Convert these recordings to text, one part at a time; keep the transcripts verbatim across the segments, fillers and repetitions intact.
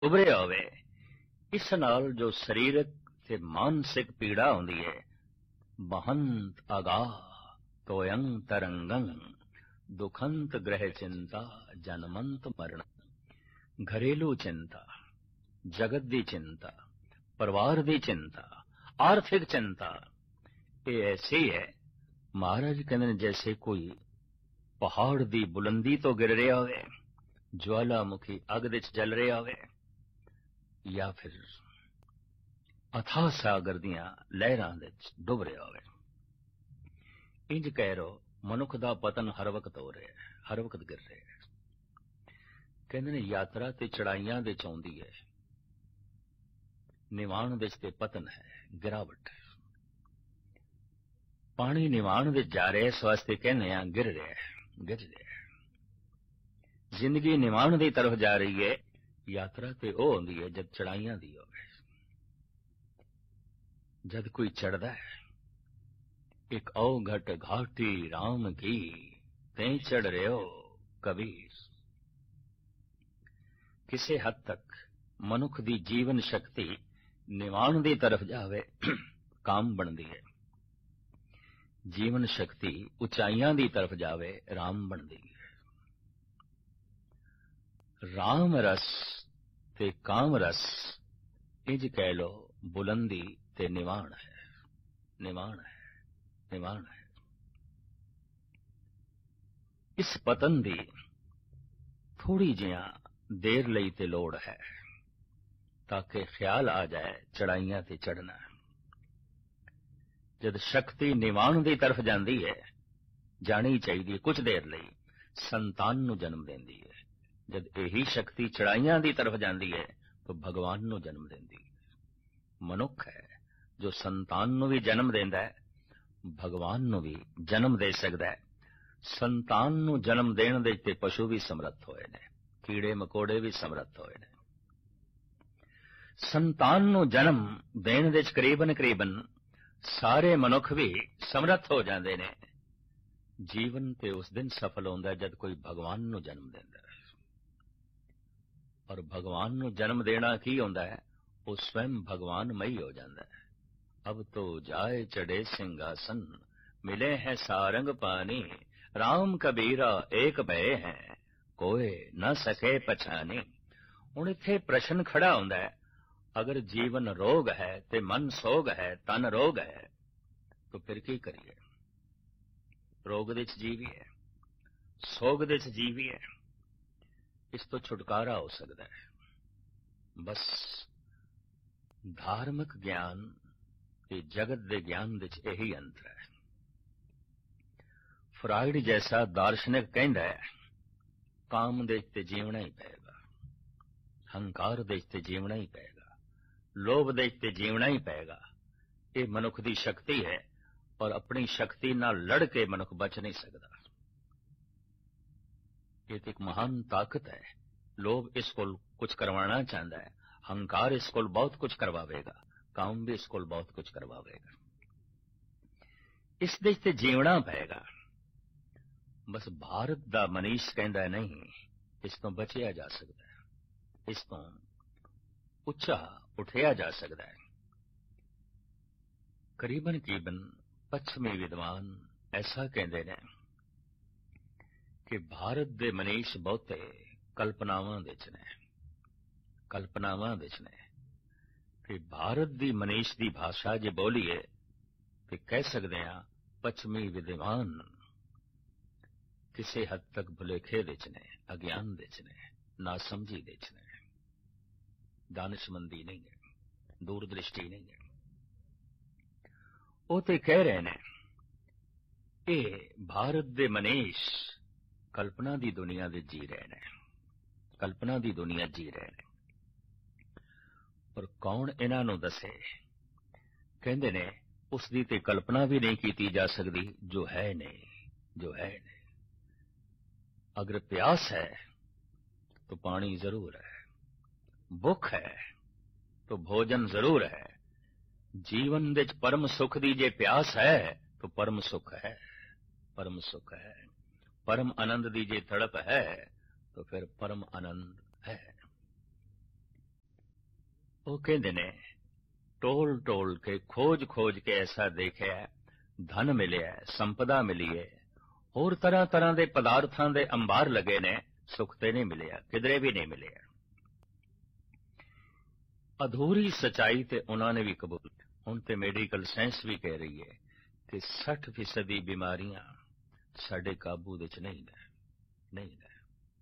ਉਭਰਿਆ ਹੋਵੇ। ਇਸ ਨਾਲ ਜੋ ਸਰੀਰਕ ਤੇ ਮਾਨਸਿਕ ਪੀੜਾ ਹੁੰਦੀ ਹੈ, ਬਹੰਤ ਅਗਾ ਤੋਯੰ ਤਰੰਗੰ ਦੁਖੰਤ ਗ੍ਰਹਿ ਚਿੰਤਾ ਜਨਮੰਤ ਮਰਨ। ਘਰੇਲੂ ਚਿੰਤਾ, ਜਗਤ ਦੀ ਚਿੰਤਾ, ਪਰਿਵਾਰ ਦੀ ਚਿੰਤਾ, ਆਰਥਿਕ ਚਿੰਤਾ, ਇਹ ਐਸੀ ਹੈ ਮਹਾਰਾਜ ਕਹਿੰਦੇ ਨੇ ਜੈਸੇ ਕੋਈ ਪਹਾੜ ਦੀ ਬੁਲੰਦੀ ਤੋਂ ਗਿਰ ਰਿਹਾ ਹੋਵੇ, ਜਵਾਲਾਮੁਖੀ ਅੱਗ ਦੇ ਚ ਜਲ ਰਿਹਾ ਹੋਵੇ, ਜਾਂ ਫਿਰ ਅਥਾਹ ਸਾਗਰ ਦੀਆਂ ਲਹਿਰਾਂ ਦੇ ਚ ਡੁੱਬ ਰਿਹਾ ਹੋਵੇ। ਇੰਜ ਕਹਿ ਰੋ ਮਨੁੱਖ ਦਾ ਪਤਨ ਹਰ ਵਕਤ ਹੋ ਰਿਹਾ ਹੈ, ਹਰ ਵਕਤ ਗਿਰ ਰਿਹਾ ਹੈ। ਕਹਿੰਦੇ ਨੇ ਯਾਤਰਾ ਤੇ ਚੜਾਈਆਂ ਦੇ ਚ ਆਉਂਦੀ ਹੈ, ਨਿਵਾਣ ਵਿੱਚ ਤੇ ਪਤਨ ਹੈ, ਗਿਰਾਵਟ ਹੈ। ਪਾਣੀ ਨਿਵਾਣ ਵਿੱਚ ਜਾ ਰਿਹਾ, ਇਸ ਵਾਸਤੇ ਕਹਿੰਦੇ ਆ ਗਿਰ ਰਿਹਾ ਹੈ, ਗਿਰ ਰਿਹਾ ਹੈ। ਜ਼ਿੰਦਗੀ ਨਿਵਾਣ ਦੀ ਤਰਫ ਜਾ ਰਹੀ ਹੈ, ਯਾਤਰਾ ਤੇ ਉਹ ਹੁੰਦੀ ਹੈ ਜਦ ਚੜਾਈਆਂ ਦੀ ਹੋਵੇ। ਜਦ ਕੋਈ ਚੜਦਾ ਹੈ, ਇੱਕ ਔਘਟ ਘਾਟੀ ਰਾਮ ਕੀ ਤੇ ਚੜ ਰਿਓ ਕਬੀਰ। ਕਿਸੇ ਹੱਦ ਤੱਕ ਮਨੁੱਖ ਦੀ ਜੀਵਨ ਸ਼ਕਤੀ ਨਿਵਾਣ ਦੀ ਤਰਫ ਜਾਵੇ, ਕਾਮ ਬਣਦੀ ਹੈ। ਜੀਵਨ ਸ਼ਕਤੀ ਉਚਾਈਆਂ ਦੀ ਤਰਫ ਜਾਵੇ, ਰਾਮ ਬਣਦੀ ਹੈ। ਰਾਮ ਰਸ ਤੇ ਕਾਮ ਰਸ ਇੰਜ ਕਹਿ ਲੋ ਬੁਲੰਦੀ ਤੇ ਨਿਵਾਣ ਹੈ, ਨਿਵਾਣ ਹੈ, ਨਿਵਾਣ ਹੈ। ਇਸ ਪਤਨ ਦੀ ਥੋੜੀ ਜਿਹਾ ਦੇਰ ਲਈ ਤੇ ਲੋੜ ਹੈ, ਤਾਂ ਕਿ ਖਿਆਲ ਆ ਜਾਏ ਚੜਾਈਆਂ ਤੇ ਚੜਨਾ। ਜਦ ਸ਼ਕਤੀ ਨਿਵਾਣ ਦੀ ਤਰਫ ਜਾਂਦੀ ਹੈ, ਜਾਣੀ ਚਾਹੀਦੀ ਹੈ ਕੁਝ ਦੇਰ ਲਈ, ਸੰਤਾਨ ਨੂੰ ਜਨਮ ਦਿੰਦੀ ਹੈ। ਜਦ ਇਹੀ ਸ਼ਕਤੀ ਚੜਾਈਆਂ ਦੀ ਤਰਫ ਜਾਂਦੀ ਹੈ ਤਾਂ ਭਗਵਾਨ ਨੂੰ ਜਨਮ ਦਿੰਦੀ ਹੈ। ਮਨੁੱਖ ਹੈ ਜੋ ਸੰਤਾਨ ਨੂੰ ਵੀ ਜਨਮ ਦਿੰਦਾ ਹੈ, ਭਗਵਾਨ ਨੂੰ ਵੀ ਜਨਮ ਦੇ ਸਕਦਾ ਹੈ। ਸੰਤਾਨ ਨੂੰ ਜਨਮ ਦੇਣ ਦੇ ਤੇ ਪਸ਼ੂ ਵੀ ਸਮਰੱਥ ਹੋਏ ਨੇ, ਕੀੜੇ ਮਕੌੜੇ ਵੀ ਸਮਰੱਥ ਹੋਏ ਨੇ। ਸੰਤਾਨ ਨੂੰ ਜਨਮ ਦੇਣ ਦੇ ਚ ਕਰੀਬਨ ਕਰੀਬਨ ਸਾਰੇ ਮਨੁੱਖ ਵੀ ਸਮਰੱਥ ਹੋ ਜਾਂਦੇ ਨੇ। ਜੀਵਨ ਤੇ ਉਸ ਦਿਨ ਸਫਲ ਹੁੰਦਾ ਜਦ ਕੋਈ ਭਗਵਾਨ ਨੂੰ ਜਨਮ ਦਿੰਦਾ ਹੈ। ਔਰ ਭਗਵਾਨ ਨੂੰ ਜਨਮ ਦੇਣਾ ਕੀ ਹੁੰਦਾ ਹੈ? ਉਹ ਸਵੈਮ ਭਗਵਾਨ ਮਈ ਹੋ ਜਾਂਦਾ ਹੈ। ਅਬ ਤੋ ਜਾਏ ਚੜੇ ਸਿੰਘਾਸਨ ਮਿਲੇ ਹੈ ਸਾਰੰਗ ਪਾਣੀ, ਰਾਮ ਕਬੀਰਾ ਏਕ ਭਏ ਹੈ ਕੋਏ ਨਾ ਸਕੇ ਪਛਾਣੇ। ਹੁਣ ਇੱਥੇ ਪ੍ਰਸ਼ਨ ਖੜਾ ਹੁੰਦਾ ਹੈ, ਅਗਰ ਜੀਵਨ ਰੋਗ ਹੈ ਤੇ ਮਨ ਸੋਗ ਹੈ, ਤਨ ਰੋਗ ਹੈ, ਤਾਂ ਫਿਰ ਕੀ ਕਰੀਏ? ਰੋਗ ਦੇ ਚ ਜੀਵੀਏ, ਸੋਗ ਦੇ ਚ ਜੀਵੀਏ। ਇਸ ਤੋਂ ਛੁਟਕਾਰਾ ਹੋ ਸਕਦਾ ਹੈ ਬਸ ਧਾਰਮਿਕ ਗਿਆਨ ਤੇ ਜਗਤ ਦੇ ਗਿਆਨ ਵਿੱਚ ਇਹੀ ਅੰਤਰ ਹੈ। ਫਰਾਇਡ ਜੈਸਾ ਦਾਰਸ਼ਨਿਕ ਕਹਿੰਦਾ ਹੈ ਕਾਮ ਦੇ ਤੇ ਜੀਵਣਾ ਹੀ ਪਏਗਾ, ਹੰਕਾਰ ਦੇ ਤੇ ਜੀਵਣਾ ਹੀ ਪਏਗਾ, ਲੋਭ ਦੇ ਤੇ ਜੀਵਣਾ ਹੀ ਪਏਗਾ। ਇਹ ਮਨੁੱਖ ਦੀ ਸ਼ਕਤੀ ਹੈ ਔਰ ਆਪਣੀ ਸ਼ਕਤੀ ਨਾਲ ਲੜ ਕੇ ਮਨੁੱਖ ਬਚ ਨਹੀਂ ਸਕਦਾ। ਇਹ ਤੇ ਇੱਕ ਮਹਾਨ ਤਾਕਤ ਹੈ। ਲੋਭ ਇਸ ਕੋਲ ਕੁਝ ਕਰਵਾਉਣਾ ਚਾਹੁੰਦਾ ਹੈ, ਹੰਕਾਰ ਇਸ ਕੋਲ ਬਹੁਤ ਕੁਝ ਕਰਵਾਵੇਗਾ, ਕਾਮ ਵੀ ਇਸ ਕੋਲ ਬਹੁਤ ਕੁਝ ਕਰਵਾਵੇਗਾ। ਇਸ ਦੇ ਤੇ ਜੀਵਣਾ ਪਏਗਾ। ਬਸ ਭਾਰਤ ਦਾ ਮਨੀਸ਼ ਕਹਿੰਦਾ ਨਹੀਂ, ਇਸ ਤੋਂ ਬਚਿਆ ਜਾ ਸਕਦਾ ਹੈ, ਇਸ ਤੋਂ ਉੱਚਾ ਉਠਿਆ ਜਾ ਸਕਦਾ ਹੈ। ਕਰੀਬਨ ਕਰੀਬਨ ਪੱਛਮੀ ਵਿਦਵਾਨ ਐਸਾ ਕਹਿੰਦੇ ਨੇ ਕਿ ਭਾਰਤ ਦੇ ਮਨੀਸ਼ ਬਹੁਤੇ ਕਲਪਨਾਵਾਂ ਵਿੱਚ ਨੇ, ਕਲਪਨਾਵਾਂ ਵਿੱਚ ਨੇ। ਕਿ ਭਾਰਤ ਦੀ ਮਨੀਸ਼ ਦੀ ਭਾਸ਼ਾ ਜੇ ਬੋਲੀਏ ਤੇ ਕਹਿ ਸਕਦੇ ਹਾਂ ਪੱਛਮੀ ਵਿਦਵਾਨ ਕਿਸੇ ਹੱਦ ਤੱਕ ਭੁਲੇਖੇ ਵਿੱਚ ਨੇ, ਅਗਿਆਨ ਵਿੱਚ ਨੇ, ਨਾਸਮਝੀ ਵਿੱਚ ਨੇ, ਦਾਨਿਸ਼ਮੰਦੀ ਨਹੀਂ ਹੈ, ਦੂਰਦ੍ਰਿਸ਼ਟੀ ਨਹੀਂ ਹੈ। ਉਹ ਤੇ ਕਹਿ ਰਹੇ ਨੇ ਇਹ ਭਾਰਤ ਦੇ ਮਨੀਸ਼ ਕਲਪਨਾ ਦੀ ਦੁਨੀਆ ਦੇ ਜੀ ਰਹੇ ਨੇ, ਕਲਪਨਾ ਦੀ ਦੁਨੀਆ ਜੀ ਰਹੇ ਨੇ। ਪਰ ਕੌਣ ਇਹਨਾਂ ਨੂੰ ਦੱਸੇ? ਕਹਿੰਦੇ ਨੇ ਉਸ ਦੀ ਤੇ ਕਲਪਨਾ ਵੀ ਨਹੀਂ ਕੀਤੀ ਜਾ ਸਕਦੀ ਜੋ ਹੈ ਨਹੀਂ, ਜੋ ਹੈ ਨਹੀਂ। ਅਗਰ ਪਿਆਸ ਹੈ तो पानी जरूर है, भुख है तो भोजन जरूर है। जीवन विच परम सुख दी जे प्यास है तो परम सुख है, परम सुख है। परम आनंद दी जे तड़प है तो फिर परम आनंद है। ਉਹ ਕਹਿੰਦੇ ਨੇ ਟੋਲ ਟੋਲ ਕੇ ਖੋਜ ਖੋਜ ਕੇ ਐਸਾ ਦੇਖਿਆ, ਧਨ ਮਿਲਿਆ, ਸੰਪਦਾ ਮਿਲੀ ਹੈ, ਹੋਰ ਤਰ੍ਹਾਂ ਤਰ੍ਹਾਂ ਦੇ ਪਦਾਰਥਾਂ ਦੇ ਅੰਬਾਰ ਲੱਗੇ ਨੇ, ਸੁੱਖ ਤੇ ਨਹੀਂ ਮਿਲਿਆ, ਕਿਧਰੇ ਵੀ ਨਹੀਂ ਮਿਲਿਆ। ਅਧੂਰੀ ਸਚਾਈ ਤੇ ਉਹਨਾਂ ਨੇ ਵੀ ਕਬੂਲ। ਹੁਣ ਤੇ ਮੈਡੀਕਲ ਸਾਇੰਸ ਵੀ ਕਹਿ ਰਹੀ ਹੈ ਕਿ ਸੱਠ ਫੀਸਦੀ ਬਿਮਾਰੀਆਂ ਸਾਡੇ ਕਾਬੂ ਵਿੱਚ ਨਹੀਂ ਨੇ, ਨਹੀਂ ਨੇ।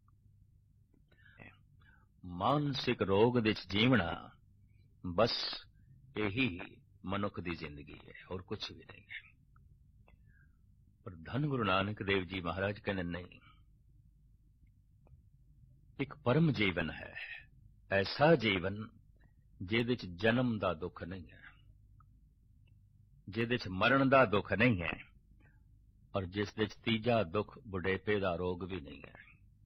ਮਾਨਸਿਕ ਰੋਗ ਵਿੱਚ ਜੀਵਣਾ ਬਸ ਇਹੀ ਮਨੁੱਖ ਦੀ ਜ਼ਿੰਦਗੀ ਹੈ, ਹੋਰ ਕੁਝ ਵੀ ਨਹੀਂ ਹੈ। ਪਰ ਧੰਨ ਗੁਰੂ ਨਾਨਕ ਦੇਵ ਜੀ ਮਹਾਰਾਜ ਕਹਿੰਦੇ ਨਹੀਂ, ਇੱਕ ਪਰਮ ਜੀਵਨ ਹੈ, ਐਸਾ ਜੀਵਨ ਜਿਹਦੇ ਚ ਜਨਮ ਦਾ ਦੁੱਖ ਨਹੀਂ ਹੈ, ਜਿਹਦੇ ਚ ਮਰਨ ਦਾ ਦੁੱਖ ਨਹੀਂ ਹੈ, ਔਰ ਜਿਸ ਦੇ ਚ ਤੀਜਾ ਦੁੱਖ ਬੁਢੇਪੇ ਦਾ ਰੋਗ ਵੀ ਨਹੀਂ ਹੈ।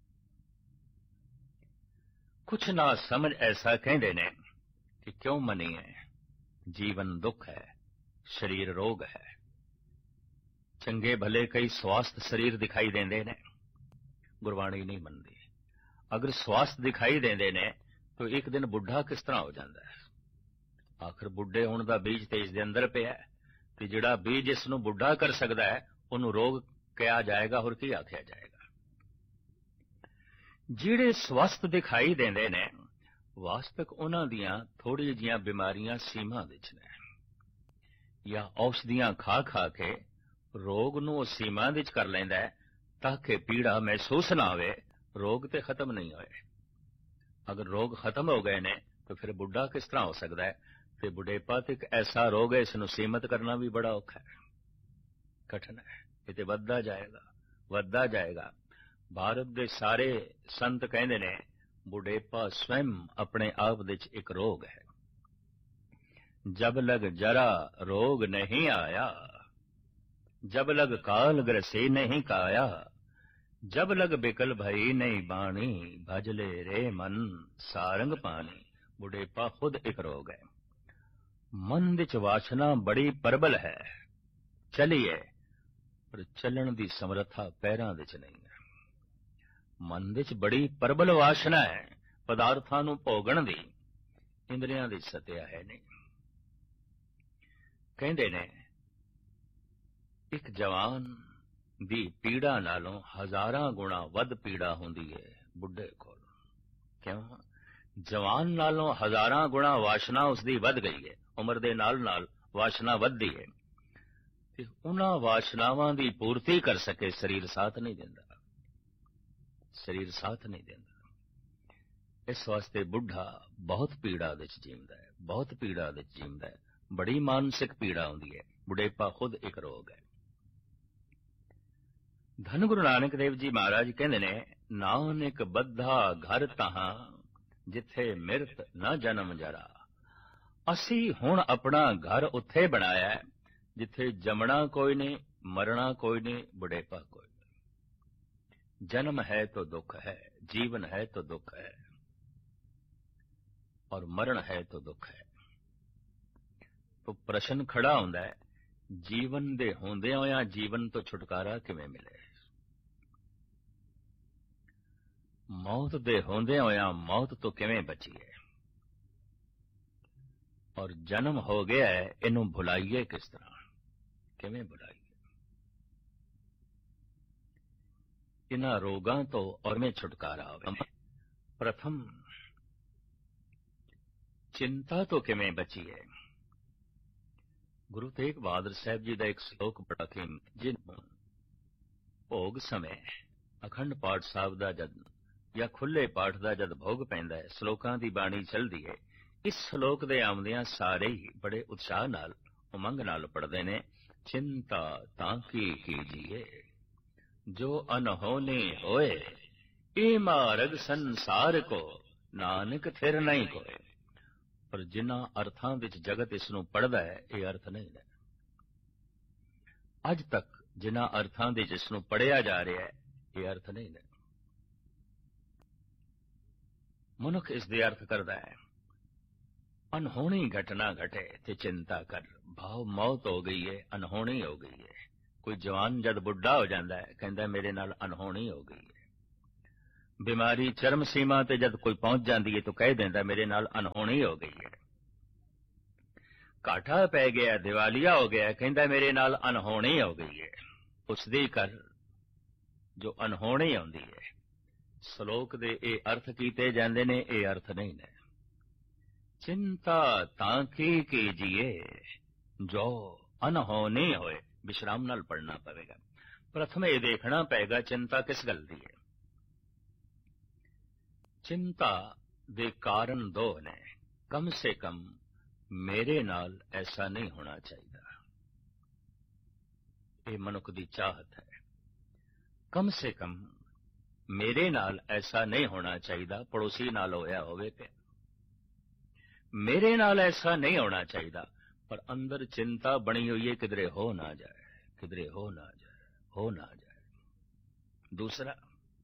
ਕੁਛ ਨਾ ਸਮਝ ਐਸਾ ਕਹਿੰਦੇ ਨੇ ਕਿ ਕਿਉਂ ਮੰਨੀਏ, ਜੀਵਨ ਦੁੱਖ ਹੈ, ਸਰੀਰ ਰੋਗ ਹੈ। ਚੰਗੇ ਭਲੇ ਕਈ ਸਵਾਸਥ ਸਰੀਰ ਦਿਖਾਈ ਦਿੰਦੇ ਨੇ, ਗੁਰਬਾਣੀ ਨਹੀਂ ਮੰਨਦੀ। ਅਗਰ ਸਵਾਸਥ ਦਿਖਾਈ ਦਿੰਦੇ ਨੇ ਤਾਂ ਇੱਕ ਦਿਨ ਬੁੱਢਾ ਕਿਸ ਤਰ੍ਹਾਂ ਹੋ ਜਾਂਦਾ ਹੈ? ਆਖਰ ਬੁੱਢੇ ਹੋਣ ਦਾ ਬੀਜ ਤੇ ਇਸ ਦੇ ਅੰਦਰ ਪਿਆ, ਤੇ ਜਿਹੜਾ ਬੀਜ ਇਸ ਨੂੰ ਬੁੱਢਾ ਕਰ ਸਕਦਾ ਹੈ ਉਹਨੂੰ ਰੋਗ ਕਿਹਾ ਜਾਏਗਾ, ਹੋਰ ਕੀ ਆਖਿਆ ਜਾਏਗਾ? ਜਿਹੜੇ ਸਵਸਥ ਦਿਖਾਈ ਦਿੰਦੇ ਨੇ, ਵਾਸਤਵਿਕ ਉਹਨਾਂ ਦੀਆਂ ਥੋੜ੍ਹੀ ਜਿਹੀਆਂ ਬਿਮਾਰੀਆਂ ਸੀਮਾ ਵਿੱਚ ਨੇ, ਜਾਂ ਔਸ਼ਧੀਆਂ ਖਾ ਖਾ ਕੇ ਰੋਗ ਨੂੰ ਉਹ ਸੀਮਾ ਵਿੱਚ ਕਰ ਲੈਂਦਾ ਹੈ ਤਾਂ ਕਿ ਪੀੜਾ ਮਹਿਸੂਸ ਨਾ ਹੋਵੇ, ਰੋਗ ਤੇ ਖਤਮ ਨਹੀਂ ਹੋਏ। ਅਗਰ ਰੋਗ ਖਤਮ ਹੋ ਗਏ ਨੇ ਤਾਂ ਫਿਰ ਬੁੱਢਾ ਕਿਸ ਤਰ੍ਹਾਂ ਹੋ ਸਕਦਾ ਹੈ? ਤੇ ਬੁਢੇਪਾ ਤੇ ਇੱਕ ਐਸਾ ਰੋਗ ਹੈ, ਇਸ ਨੂੰ ਸੀਮਤ ਕਰਨਾ ਵੀ ਬੜਾ ਔਖਾ ਹੈ, ਕਠਿਨ ਹੈ। ਇਹ ਤੇ ਵੱਧਦਾ ਜਾਏਗਾ, ਵੱਧਦਾ ਜਾਏਗਾ। ਭਾਰਤ ਦੇ ਸਾਰੇ ਸੰਤ ਕਹਿੰਦੇ ਨੇ ਬੁਢੇਪਾ ਸਵੈਮ ਆਪਣੇ ਆਪ ਵਿੱਚ ਇੱਕ ਰੋਗ ਹੈ। ਜਬ ਲਗ ਜਰਾ ਰੋਗ ਨਹੀਂ ਆਇਆ, जब लग काल ग्रसे नहीं काया, जब लग बिकल भई नहीं बाणी, भजले रे मन सारंग पानी। बुढ़ेपा खुद एक रोग है। मन विच वासना बड़ी प्रबल है, चलिए पर चलन दी समर्था पैरां विच नहीं है। मन विच बड़ी प्रबल वासना है, पदार्थां नूं भोगण दी, इंद्रियां दी सत्या है नहीं। कहंदे ने एक जवान दी पीड़ा नालों हजारां गुणा वध पीड़ा हुंदी है बुढ़े कोल। क्यों? जवान नालों हजारां गुणा वासना उसदी वध गई है, उम्र दे नाल नाल वासना वधदी है, ते उन्हां वासनावां दी पूर्ति कर सके शरीर साथ नहीं दिंदा, शरीर साथ नहीं दिंदा। इस वास्ते बुढ़ा बहुत पीड़ा विच जींदा है, बहुत पीड़ा विच जींदा है, बड़ी मानसिक पीड़ा हुंदी है। बुढ़ेपा खुद एक रोग है। धन गुरु नानक देव जी महाराज कहते ने, नानक बद्धा घर तहां जिथे मिरत न जन्म जरा। असी हुण अपना घर उत्थे बनाया है जिथे जमना कोई नहीं, मरना कोई नहीं, बुढ़ेपा कोई नहीं। जन्म है तो दुख है, जीवन है तो दुख है, और मरण है तो दुख है। तो प्रश्न खड़ा होंदा है, जीवन दे होंदे होया जीवन तो छुटकारा किवें मिले? मौत दे होंदे होया मौत तो किवें बचीए? और जन्म हो गया है, इनू भुलाइए किस तरह, किवें भुलाइए? इन्हां रोगां तो और में छुटकारा होवे। प्रथम चिंता तो किवें बचीए? गुरु तेग बहादुर साहब जी का एक श्लोक बड़ा कीमती, जिन्हों भोग समय अखंड पाठ साहब का जद या खुले पाठ का जद भोग पैंदा है, श्लोकां दी बाणी चलदी है, इस श्लोक दे आउंदियां सारे ही बड़े उत्साह नाल उमंग नाल पढ़दे ने। चिंता ताकी कीजिए जो अनहोनी होए, ए मार्ग संसार को नानक थिर नहीं कोए। पर जिन्हां अर्थां विच जगत इसनूं पढ़दा है, ये अर्थ नहीं है। अज तक जिन्हां अर्थां विच इसनूं पढ़िया जा रहा है, ये अर्थ नहीं है। मनुख इस दे अर्थ करदा है, अनहोनी घटना घटे ते चिंता कर। भाव मौत हो गई है, अनहोनी हो गई है। कोई जवान जद बुढ़ा हो जाता है, कहता मेरे नाल अनहोनी हो गई है। बीमारी चरम सीमा ते जद कोई पहुंच जाती है तो कह देंदा मेरे नाल अनहोनी हो गई है। ਘਾਟਾ ਪੈ ਗਿਆ, ਦਿਵਾਲੀਆ ਹੋ ਗਿਆ, ਕਹਿੰਦਾ ਮੇਰੇ ਨਾਲ ਅਨਹੋਣੀ ਹੋ ਗਈ ਹੈ। ਉਸਦੀ ਕਰ ਜੋ ਅਨਹੋਣੀ ਆਉਂਦੀ ਹੈ। ਸ਼ਲੋਕ ਦੇ ਇਹ ਅਰਥ ਕੀਤੇ ਜਾਂਦੇ ਨੇ, ਇਹ ਅਰਥ ਨਹੀਂ ਨੇ। ਚਿੰਤਾ ਤਾਂ ਕੀ ਕੀਜੀਏ ਜੋ ਅਨਹੋਣੀ ਹੋਏ। ਵਿਸ਼ਰਾਮ ਨਾਲ ਪੜ੍ਹਨਾ ਪਵੇਗਾ। ਪ੍ਰਥਮ ਇਹ ਦੇਖਣਾ ਪਏਗਾ ਚਿੰਤਾ ਕਿਸ ਗੱਲ ਦੀ ਹੈ। ਚਿੰਤਾ ਦੇ ਕਾਰਨ ਦੋ ਨੇ। ਕਮ ਸੇ ਕਮ ਮੇਰੇ ਨਾਲ ਐਸਾ ਨਹੀਂ ਹੋਣਾ ਚਾਹੀਦਾ, ਇਹ ਮਨੁੱਖ ਦੀ ਚਾਹਤ ਹੈ। ਕਮ ਸੇ ਕਮ ਮੇਰੇ ਨਾਲ ਐਸਾ ਨਹੀਂ ਹੋਣਾ ਚਾਹੀਦਾ, ਪੜੋਸੀ ਨਾਲ ਹੋਇਆ ਹੋਵੇ ਤੇ ਮੇਰੇ ਨਾਲ ਐਸਾ ਨਹੀਂ ਹੋਣਾ ਚਾਹੀਦਾ। ਪਰ ਅੰਦਰ ਚਿੰਤਾ ਬਣੀ ਹੋਈ ਹੈ, ਕਿਧਰੇ ਹੋ ਨਾ ਜਾਏ, ਕਿਧਰੇ ਹੋ ਨਾ ਜਾਏ, ਹੋ ਨਾ ਜਾਏ। ਦੂਸਰਾ,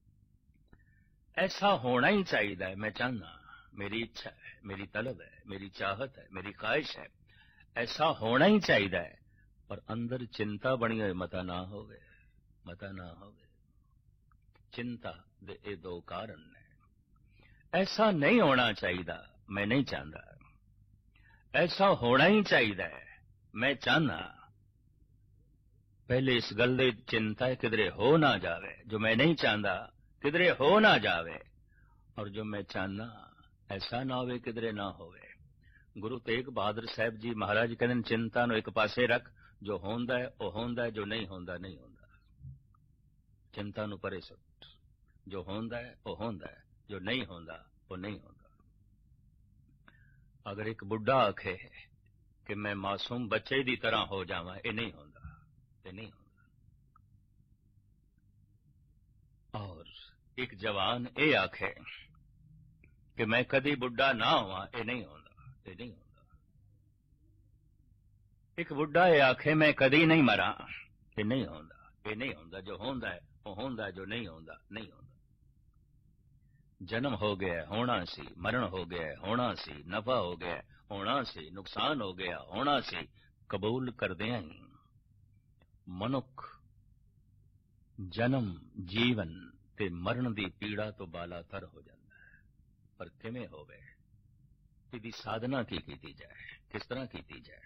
ਐਸਾ ਹੋਣਾ ਹੀ ਚਾਹੀਦਾ ਹੈ। ਮੈਂ ਚਾਹਨਾ, ਮੇਰੀ ਇੱਛਾ ਹੈ, ਮੇਰੀ ਤਲਬ ਹੈ, ਮੇਰੀ ਚਾਹਤ ਹੈ, ਮੇਰੀ ख्वाहिश ਹੈ, ਐਸਾ ਹੋਣਾ ਹੀ ਚਾਹੀਦਾ ਹੈ। ਪਰ ਅੰਦਰ ਚਿੰਤਾ ਬਣੀ ਹੋਈ, ਮਤਾ ਨਾ ਹੋਵੇ, ਮਤਾ ਨਾ ਹੋਵੇ। ਚਿੰਤਾ ਦੇ ਇਹ ਦੋ ਕਾਰਨ ਨੇ। ਐਸਾ ਨਹੀਂ ਹੋਣਾ ਚਾਹੀਦਾ, ਮੈਂ ਨਹੀਂ ਚਾਹੁੰਦਾ। ਐਸਾ ਹੋਣਾ ਹੀ ਚਾਹੀਦਾ ਹੈ, ਮੈਂ ਚਾਹਨਾ। ਪਹਿਲੇ ਇਸ ਗੱਲ ਦੀ ਚਿੰਤਾ ਹੈ, ਕਿਧਰੇ ਹੋ ਨਾ ਜਾਵੇ। ਜੋ ਮੈਂ ਨਹੀਂ ਚਾਹੁੰਦਾ ਕਿਧਰੇ ਹੋ ਨਾ ਜਾਵੇ, ਔਰ ਜੋ ਮੈਂ ਚਾਹਨਾ ਐਸਾ ਨਾ ਹੋਵੇ, ਕਿਧਰੇ ਨਾ ਹੋਵੇ। ਗੁਰੂ ਤੇਗ ਬਹਾਦਰ ਸਾਹਿਬ ਜੀ ਮਹਾਰਾਜ ਕਹਿੰਦੇ ਚਿੰਤਾ ਨੂੰ ਇੱਕ ਪਾਸੇ ਰੱਖ, ਜੋ ਹੁੰਦਾ ਹੈ ਉਹ ਹੁੰਦਾ ਹੈ, ਜੋ ਨਹੀਂ ਹੁੰਦਾ ਨਹੀਂ ਹੁੰਦਾ। ਚਿੰਤਾ ਨੂੰ ਪਰੇ ਸੁੱਟ, ਜੋ ਹੁੰਦਾ ਹੈ ਉਹ ਹੁੰਦਾ ਹੈ, ਜੋ ਨਹੀਂ ਹੁੰਦਾ ਉਹ ਨਹੀਂ ਹੁੰਦਾ। ਅਗਰ ਇੱਕ ਬੁੱਢਾ ਆਖੇ ਕਿ ਮੈਂ ਮਾਸੂਮ ਬੱਚੇ ਦੀ ਤਰ੍ਹਾਂ ਹੋ ਜਾਵਾਂ, ਇਹ ਨਹੀਂ ਹੁੰਦਾ, ਇਹ ਨਹੀਂ ਹੁੰਦਾ। ਔਰ ਇੱਕ ਜਵਾਨ ਇਹ ਆਖੇ ਕਿ ਮੈਂ ਕਦੀ ਬੁੱਢਾ ਨਾ ਹੋਵਾਂ, ਇਹ ਨਹੀਂ ਹੁੰਦਾ, ਇਹ ਨਹੀਂ ਹੁੰਦਾ। ਇੱਕ ਬੁੱਢਾ ਇਹ ਆਖੇ ਮੈਂ ਕਦੀ ਨਹੀਂ ਮਰਾਂ, ਇਹ ਨਹੀਂ ਹੁੰਦਾ, ਇਹ ਨਹੀਂ ਹੁੰਦਾ। ਜੋ ਹੁੰਦਾ ਹੈ ਉਹ ਹੁੰਦਾ, ਜੋ ਨਹੀਂ ਹੁੰਦਾ ਨਹੀਂ ਹੁੰਦਾ। ਜਨਮ ਹੋ ਗਿਆ, ਹੋਣਾ ਸੀ। ਮਰਨ ਹੋ ਗਿਆ, ਹੋਣਾ ਸੀ। ਨਫਾ ਹੋ ਗਿਆ, ਹੋਣਾ ਸੀ। ਨੁਕਸਾਨ ਹੋ ਗਿਆ, ਹੋਣਾ ਸੀ। ਕਬੂਲ ਕਰਦਿਆਂ ਹੀ ਮਨੁੱਖ ਜਨਮ, ਜੀਵਨ ਤੇ ਮਰਨ ਦੀ ਪੀੜਾ ਤੋਂ ਬਾਲਾਤਰ ਹੋ ਜਾਂਦਾ ਹੈ। ਪਰ ਕਿਵੇਂ ਹੋਵੇ, ਇਹਦੀ ਸਾਧਨਾ ਕੀ ਕੀਤੀ ਜਾਏ, ਕਿਸ ਤਰ੍ਹਾਂ ਕੀਤੀ ਜਾਏ?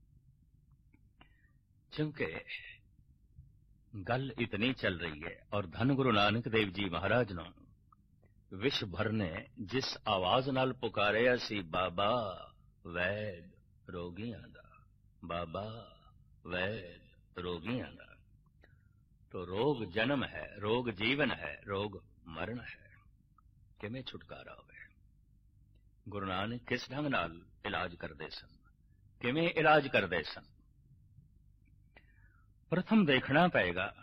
ਕਿਉਂਕਿ ਗੱਲ ਇਤਨੀ ਚੱਲ ਰਹੀ ਹੈ। ਔਰ ਧੰਨ ਗੁਰੂ ਨਾਨਕ ਦੇਵ ਜੀ ਮਹਾਰਾਜ ਨੂੰ ਵਿਸ਼ਵ ਭਰ ਨੇ ਜਿਸ ਆਵਾਜ਼ ਨਾਲ ਪੁਕਾਰਿਆ ਸੀ, ਬਾਬਾ ਵੈਦ ਰੋਗੀਆਂ ਦਾ, ਬਾਬਾ ਵੈਦ ਰੋਗੀਆਂ ਦਾ। ਤੋ ਰੋਗ ਜਨਮ ਹੈ, ਰੋਗ ਜੀਵਨ ਹੈ, ਰੋਗ ਮਰਨ ਹੈ। ਕਿਵੇਂ ਛੁਟਕਾਰਾ ਹੋਵੇ? ਗੁਰੂ ਨਾਨਕ ਕਿਸ ਢੰਗ ਨਾਲ ਇਲਾਜ ਕਰਦੇ ਸਨ, ਕਿਵੇਂ ਇਲਾਜ ਕਰਦੇ ਸਨ? ਪ੍ਰਥਮ ਦੇਖਣਾ ਪਏਗਾ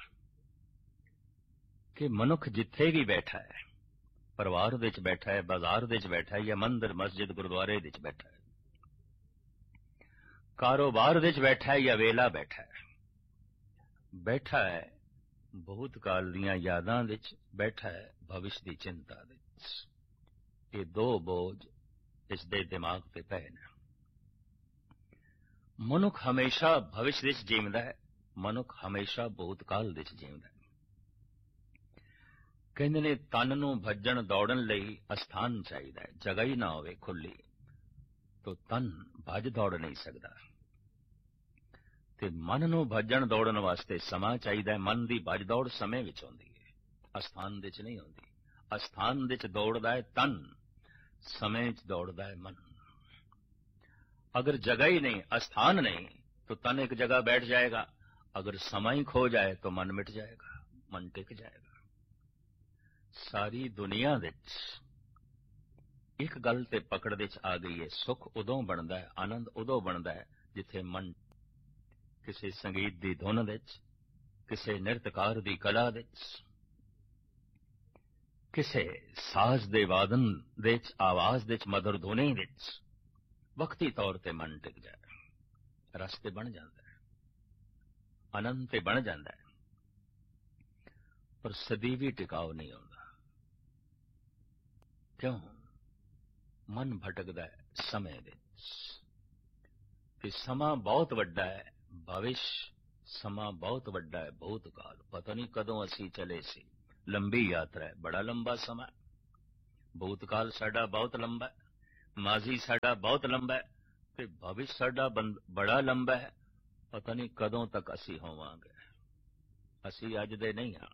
ਕਿ ਮਨੁੱਖ ਜਿੱਥੇ ਵੀ ਬੈਠਾ ਹੈ, ਪਰਿਵਾਰ ਦੇ ਵਿੱਚ ਬੈਠਾ ਹੈ, ਬਾਜ਼ਾਰ ਦੇ ਵਿੱਚ ਬੈਠਾ ਹੈ, ਜਾਂ ਮੰਦਰ ਮਸਜਿਦ ਗੁਰਦੁਆਰੇ ਦੇ ਵਿੱਚ ਬੈਠਾ ਹੈ, ਕਾਰੋਬਾਰ ਦੇ ਵਿੱਚ ਬੈਠਾ ਹੈ ਜਾਂ ਵੇਲਾ ਬੈਠਾ ਹੈ, ਬੈਠਾ ਹੈ ਬਹੁਤ ਕਾਲ ਦੀਆਂ ਯਾਦਾਂ ਵਿੱਚ, ਬੈਠਾ ਹੈ ਭਵਿਸ਼ ਦੀ ਚਿੰਤਾ ਵਿੱਚ। ਇਹ ਦੋ ਬੋਝ ਇਸ ਦੇ ਦਿਮਾਗ ਤੇ ਪਏ ਨੇ। ਮਨੁੱਖ ਹਮੇਸ਼ਾ ਭਵਿਸ਼ ਵਿੱਚ ਜੀਵਦਾ ਹੈ, ਮਨੁੱਖ ਹਮੇਸ਼ਾ ਬਹੁਤ ਕਾਲ ਵਿੱਚ ਜੀਵਦਾ ਹੈ। ਕਹਿੰਦੇ ਨੇ ਤਨ ਨੂੰ ਭੱਜਣ ਦੌੜਨ ਲਈ ਅਸਥਾਨ ਚਾਹੀਦਾ ਹੈ। ਜਗ੍ਹਾ ਹੀ ਨਾ ਹੋਵੇ ਖੁੱਲੀ ਤਾਂ ਤਨ ਭੱਜ ਦੌੜ ਨਹੀਂ ਸਕਦਾ। ਤੇ ਮਨ ਨੂੰ ਭੱਜਣ ਦੌੜਨ ਵਾਸਤੇ ਸਮਾਂ ਚਾਹੀਦਾ ਹੈ। ਮਨ ਦੀ ਭੱਜ ਦੌੜ ਸਮੇਂ ਵਿੱਚ ਹੁੰਦੀ ਹੈ, ਅਸਥਾਨ ਵਿੱਚ ਨਹੀਂ ਹੁੰਦੀ। ਅਸਥਾਨ ਵਿੱਚ ਦੌੜਦਾ ਹੈ ਤਨ, ਸਮੇਂ ਵਿੱਚ ਦੌੜਦਾ ਹੈ ਮਨ। ਅਗਰ ਜਗ੍ਹਾ ਹੀ ਨਹੀਂ, ਅਸਥਾਨ ਨਹੀਂ, तो तन एक जगह बैठ जाएगा। अगर समय ही खो जाए तो मन मिट जाएगा, मन टिक जाएगा। सारी दुनिया विच एक गल ते पकड़ विच आ गई है, सुख उदों बनता है, आनंद उदों बनता है जिथे मन किसी संगीत की धुन विच, किसी नृत्यकार की कला विच, किसी साज दे वादन दे आवाज दे मधुर धुनी विच वक्ती तौर ते मन टिक जाए, रस्ते बन जाता है, आनंद ते बन जाता है, पर सदीवी टिकाव नहीं होता। क्यों? मन भटकदा है समय विच कि समा बहुत वड्डा है, भविष्य समा बहुत वड्डा है, भूतकाल पता नहीं कदों असी चले सी, लंबी यात्रा है, बड़ा लंबा समा। भूतकाल साडा बहुत लंबा है, माजी साडा बहुत लंबा है, ਤੇ ਭਵਿਸ਼ ਸਾਡਾ ਬੜਾ ਲੰਬਾ ਹੈ, ਪਤਾ ਨਹੀਂ ਕਦੋਂ ਤੱਕ ਅਸੀਂ ਹੋਵਾਂਗੇ। ਅਸੀਂ ਅੱਜ ਦੇ ਨਹੀਂ ਹਾਂ,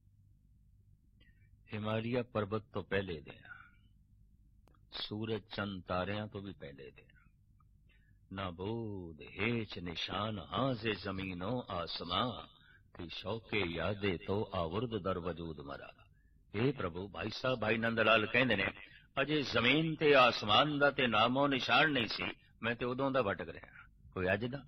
ਹਿਮਾਲਿਆ ਪਰਬਤ ਤੋਂ ਪਹਿਲੇ ਦੇ ਹਾਂ, ਸੂਰਜ ਚੰਦ ਤਾਰਿਆਂ ਤੋਂ ਵੀ ਪਹਿਲੇ ਦੇ ਹਾਂ। ਨਾ ਬੂਦ ਹੇਚ ਨਿਸ਼ਾਨ ਹਾਂ ਸੇ ਜ਼ਮੀਨੋਂ ਆਸਮਾਂ की शौके यादे तो आवुर्द दर वजूद मरा। हे प्रभु, भाई साहब भाई नंद लाल कहंदे ने अजे जमीन ते आसमान दा ते नामो निशान नहीं सी, मैं ते उदों दा भटक रहा, कोई अज दा।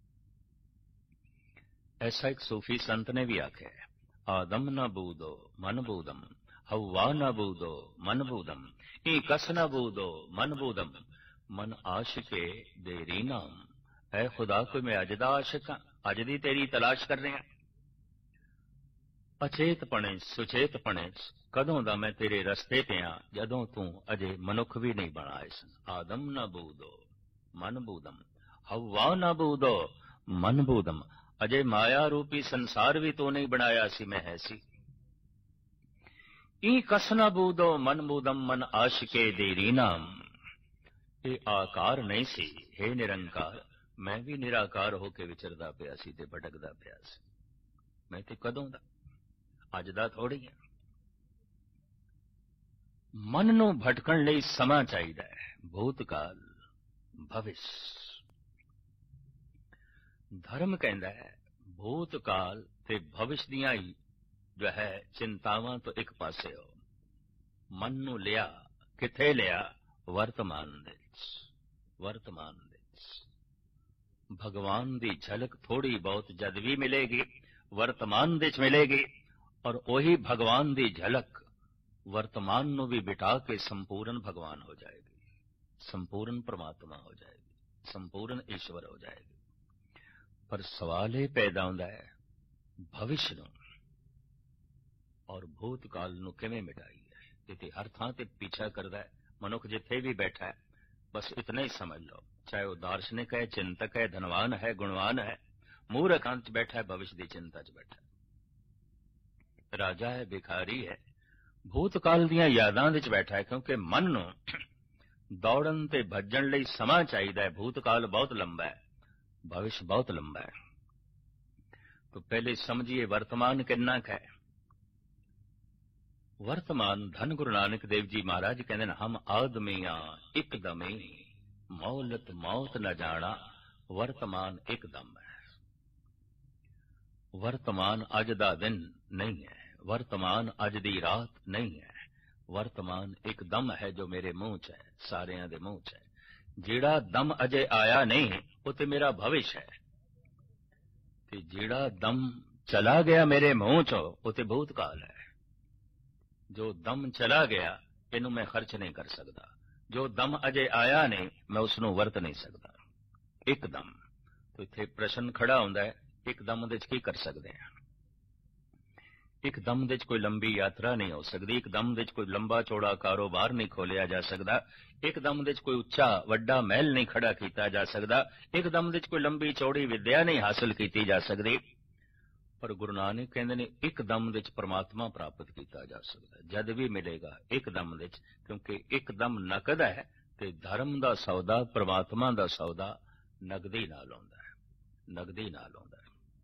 ऐसा एक सूफी संत ने भी आख्या है, आदम न बूदो मन बूदम, हवा न बूदो मन बूदम, ई कस न बूदो मन बूदम, मन आशिके देरी नाम। ऐ खुदा कोई मैं अज दा आशिक हां, अज दी तेरी तलाश कर रहा। अचेत पने सुचेत पने कदों दा मैं तेरे रस्ते ते आ, जदों तू अजे मनुख भी नहीं बना इस। आदम न बूदो मन बूदम, हवा न बूदो मन बूदम, अजे माया रूपी संसार भी तू नहीं बनाया सी, मैं है सी। ई कस न बूदो मन बूदम, मन आशिके देरी नाम। ये आकार नहीं सी, हे निरंकार, मैं भी निराकार होके विचरदा पिया सी ते भटकदा पिया सी। मैं ते कदों दा, अज दा थोड़ी है। मन नूं भटकण लई समा चाहीदा है, भूतकाल भविष्य। धर्म कहंदा है भूतकाल ते भविष्य दियां ही जो है चिंतावां तो एक पासे हो। मन नूं लिया किथे लिया, वर्तमान दे विच। वर्तमान दे विच भगवान दी झलक थोड़ी बहुत जद भी मिलेगी, वर्तमान दे विच मिलेगी, और वही भगवान दी झलक वर्तमान नूं भी बिठा के संपूर्ण भगवान हो जाएगी, संपूर्ण परमात्मा हो जाएगी, संपूर्ण ईश्वर हो जाएगी। पर सवाल ये पैदा होंदा है, भविष्य नूं और भूतकाल नूं किवें मिटाईए। ये हर थां ते पीछा करदा है मनुख, जिथे भी बैठा है बस इतना ही समझ लो, चाहे वह दार्शनिक है, चिंतक है, धनवान है, गुणवान है, मूर्ख अंत बैठा है, भविष्य की चिंता च बैठा है, राजा है, भिखारी है, भूतकाल दियां यादां विच बैठा है। क्योंकि मन नूं दौड़न ते भज्जण लई समा चाहीदा है। भूतकाल बहुत लंबा है, भविष्य बहुत लंबा है। तो पहले समझिए वर्तमान कितना है। वर्तमान धन गुरु नानक देव जी महाराज कहते हैं, हम आदमियां एकदमे मौलत मौत न जाना, वर्तमान एकदम है। वर्तमान अज दा दिन नहीं है, वर्तमान अज दी रात नहीं है, वर्तमान एक दम है जो मेरे मुंह च है, सारियां दे मुंह च है। जेड़ा दम अजे आया नहीं वो ते मेरा भविष्य है, ते जेड़ा दम चला गया मेरे मुंह चो वो ते भूतकाल है। जो दम चला गया इनू मैं खर्च नहीं कर सकता, जो दम अजे आया नहीं मैं उसनू वरत नहीं सकता। एकदम तो इत्थे प्रश्न खड़ा होंदा है, एकदम दे की कर सकते हैं। एकदम दे कोई लंबी यात्रा नहीं हो सकती, एकदम दे कोई लंबा चौड़ा कारोबार नहीं खोलिया जा सकता, एकदम दे कोई उच्चा वड्डा महल नहीं खड़ा किया जा सकता, एकदम दे कोई लंबी चौड़ी विद्या नहीं हासिल की जा सकती। पर गुरु नानक कहते ने एकदम दे परमात्मा प्राप्त किया जा सकता, जद भी मिलेगा एकदम दे, क्योंकि एकदम नकद है ते धर्म दा सौदा, परमात्मा दा सौदा नगदी नाल होंदा है, नगदी नाल होंदा है।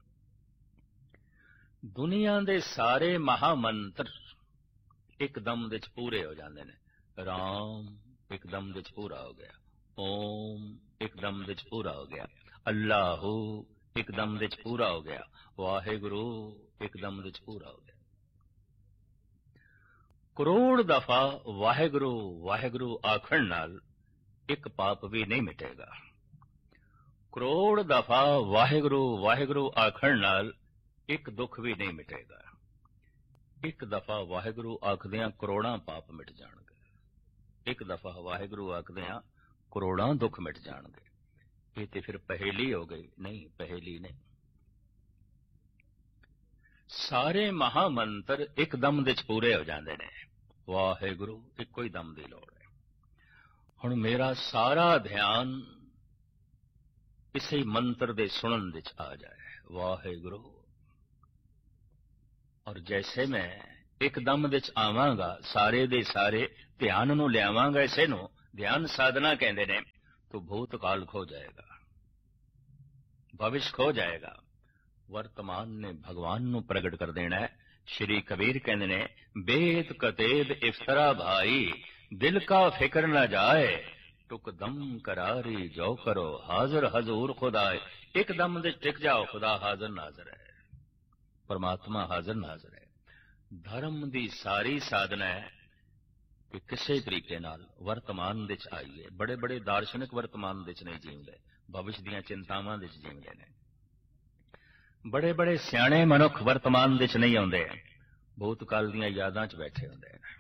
दुनिया दे सारे महामंत्र एकदम दे पूरे हो जाते हैं। राम एकदम दे पूरा हो गया, ओम एकदम दे पूरा हो गया, अल्लाहू एकदम दे पूरा हो गया, वाहेगुरु एकदम दे पूरा हो गया। करोड़ दफा वाहेगुरु वाहेगुरु आखण नाल एक पाप भी नहीं मिटेगा। करोड़ दफा वाहेगुरु वाहेगुरु आखण नाल एक दुख भी नहीं मिटेगा। एक दफा वाहेगुरु आखदियां करोड़ां पाप मिट जाणगे, एक दफा वाहेगुरु आखदियां करोड़ां दुख मिट जाणगे। ये तो फिर पहेली हो गई, नहीं पहेली नहीं। सारे महामंत्र एक दम दे पूरे हो जाते हैं। वाहेगुरु इको ही दम की लोड़ है। हुण मेरा सारा ध्यान इसी मंत्र दे सुनन विच आ जाए, वाहेगुरु। और जैसे मैं एकदम विच आवांगा, सारे दे सारे ध्यान नूं लियावांगा, इसे नूं ध्यान साधना कहंदे ने। तो भूतकाल खो जाएगा, भविष्य खो जाएगा। वर्तमान ने भगवान नूं प्रगट कर देना है। श्री कबीर कहते ने, बेद कतेद इफ्तरा भाई, दिल का फिक्र न जाए, टुक दम करारी जो करो, हाजिर हजूर खुदाए। एक दम दे टिक जाओ, खुदा हाजिर नाजर है, परमात्मा हाजिर नाजर है। धर्म दी सारी साधना है कि किसी तरीके नाल वर्तमान दे च आईए। बड़े बड़े दार्शनिक वर्तमान दे च नहीं जीवदे, भविष्य दीयां चिंतावां दे च जीवदे ने। बड़े बड़े सियाणे मनुख वर्तमान दे च नहीं आउंदे, भूतकाल दीयां यादां च बैठे हुंदे ने।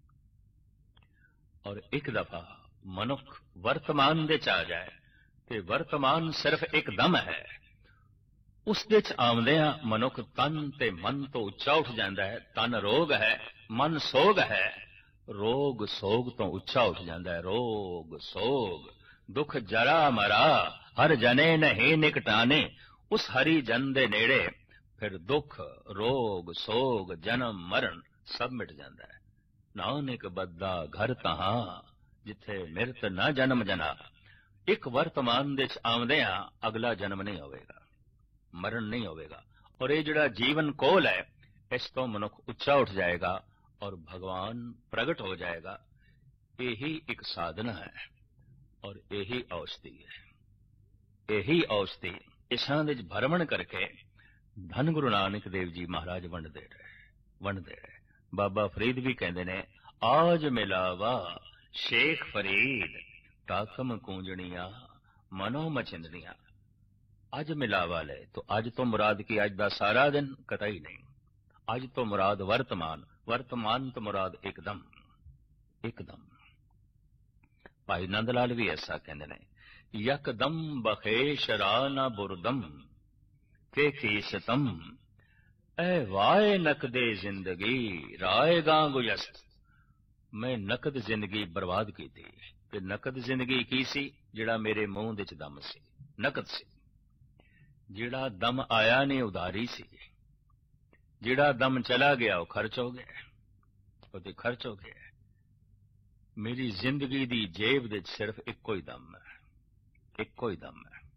और एक दफा मनुख वर्तमान दे च आ जाए ते वर्तमान सिर्फ एक दम है, उस दे च आउंदियां मनुख तन ते मन तो उच्चा उठ जांदा है। तन रोग है, मन सोग है, रोग सोग तो उच्चा उठ जाता है। रोग सोग दुख जरा मरा, हर जने नहीं निकटाने, उस हरि जन दे नेड़े फिर दुख रोग सोग जन्म मरण सब मिट जाता है। नानक बद्दा घर तहां, जिथे मिरत न जन्म जना। एक वर्तमान दे आउंदियां अगला जन्म नहीं होवेगा, मरण नहीं होवेगा। और ये जिहड़ा जीवन कोल है, इस तो मनुख उच्चा उठ जाएगा और भगवान प्रगट हो जाएगा। यही एक साधना है और यही औषधि है। यही औषधि इसां दे भरमण करके धन गुरु नानक देव जी महाराज वंडदे रहे वंडदे रहे। बाबा फरीद भी कहते ने, आज मिलावा शेख फरीद, ताकम कूंजनिया मनो मचिंदनिया। अज मिलावा ले तो अज तो मुराद की अज दा सारा दिन कतई नहीं, अज तो मुराद वर्तमान, वर्तमान तो मुराद एकदम एकदम। भाई नंद लाल भी ऐसा कहते हैं, यकदम बखेश राना बुरदम के खीसतम, ए वाए नकदे जिंदगी राएगा गुयस्त। मैं नकद जिंदगी बर्बाद की थी, ते नकद जिंदगी की सी, जिहड़ा मेरे मुंह दे च दम सी, नकद सी। जिहड़ा दम आया नहीं उधारी सी, जिहड़ा दम चला गया वो खर्च हो गया, वो तो खर्च हो गया। मेरी जिंदगी दी जेब दे सिर्फ इक्को ही दम है, इक्को ही दम है।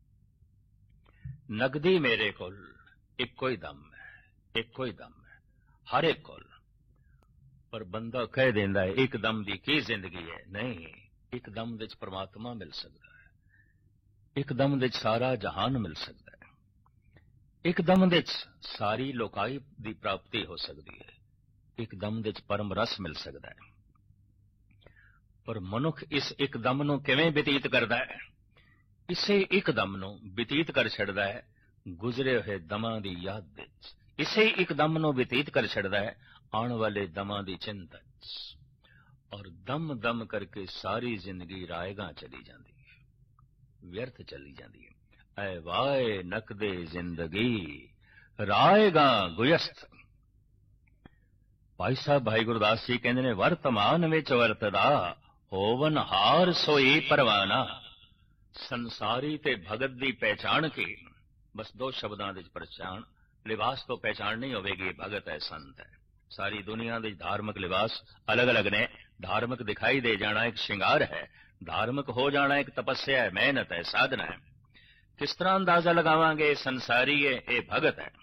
नगदी मेरे कोल इक्को ही दम है, इक्को ही दम है हर एक कोल। पर बंदा कह देंदा है एक दम दी की जिंदगी है। नहीं, एक दम दे परमात्मा मिल सकता है, एक दम दे सारा जहान मिल सकता है, एक दम दे सारी लोकाई दी प्राप्ति हो सकती है, एक दम दे परम रस मिल सकता है। पर मनुख इस एक दम नूं किवें बतीत करदा है? इसे एक दम नूं बतीत कर छड़दा है गुजरे हुए दमां दी याद विच। इसे एक दम नूं बतीत कर छड़दा है आने वाले दमां दी चिंता च। और दम दम करके सारी जिंदगी रायगा चली जाती है, व्यर्थ चली जाती है। ऐ वाए नकदे जिंदगी रायगा गुयस्त। भाई साहब भाई गुरदास जी कहते ने, वर्तमान विच वरतदा होवन हार सोई परवाना। संसारी ते भगत दी पहचान की बस दो शब्दां दे पहचान, लिबास तो पहचान नहीं होगी भगत है संत है। सारी दुनिया दे धार्मिक लिबास अलग अलग ने। धार्मिक दिखाई दे जाना एक श्रृंगार है, धार्मिक हो जाना एक तपस्या है, मेहनत है, साधना है। किस तरह अंदाजा लगावांगे संसारी है ये भगत है,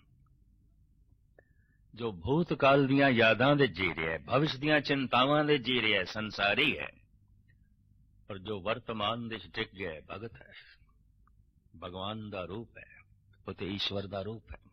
जो भूतकाल दियां यादां दे जी रहा है, भविष्य दियां चिंतावां दे जी रहा है, संसारी है। और जो वर्तमान दे टिक गया है भगत है, भगवान दा रूप है, वो तो ईश्वर दा रूप है।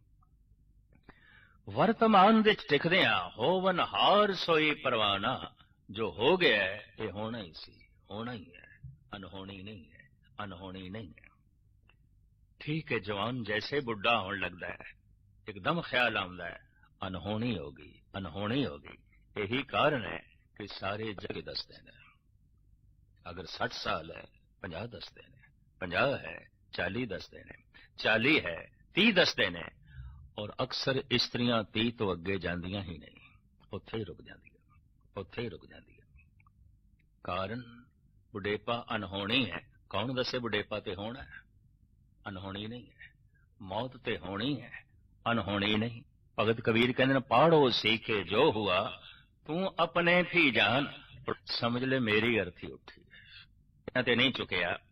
वर्तमान दे टिकदियां होवन हार सोई परवाना। जो हो गया है ये होना ही सी, होना ही है, अनहोनी नहीं है, अनहोनी नहीं है। ठीक है, जवान जैसे बुढ़ा होने लगता है एकदम ख्याल आंदा है अनहोनी होगी, अनहोनी होगी। यही कारण है कि सारे जग दसते हैं। अगर सठ साल है पंजाह दसते ने, पंजाह है चाली दसते ने, चाली है ती दसते ने। और अक्सर स्त्रियां ती तो अगे जांदियां ही नहीं, उत्थे ही रुक जांदियां, उत्थे ही रुक जांदियां। कारण बुढ़ेपा अनहोनी है। कौन दसे बुढ़ेपा ते होना है? अनहोनी नहीं है। मौत ते होनी है, अनहोनी नहीं। भगत कबीर कहते हैं, पढ़ो सीखे जो हुआ तू अपने भी जान। समझ ले मेरी अर्थी उठी ते नहीं चुकया,